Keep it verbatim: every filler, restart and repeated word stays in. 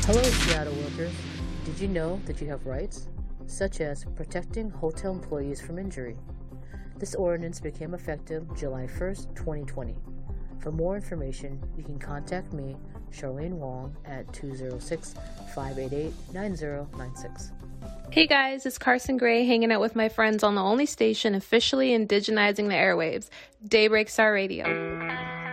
Hello, Seattle workers. Did you know that you have rights, such as protecting hotel employees from injury? This ordinance became effective July first, twenty twenty. For more information, you can contact me, Charlene Wong, at two oh six, five eight eight, nine oh nine six. Hey guys, it's Carson Gray hanging out with my friends on the only station officially indigenizing the airwaves, Daybreak Star Radio.